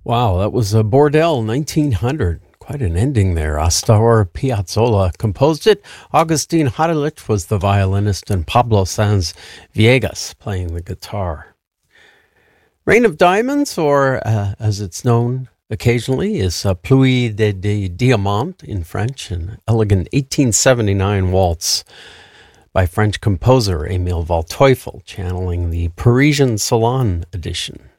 Wow, that was a Bordel 1900. Quite an ending there. Astor Piazzolla composed it. Augustin Hadelich was the violinist, and Pablo Sanz Viegas playing the guitar. Rain of Diamonds, or as it's known occasionally, is Pluie de Diamants in French, an elegant 1879 waltz by French composer Émile Waldteufel, channeling the Parisian Salon edition.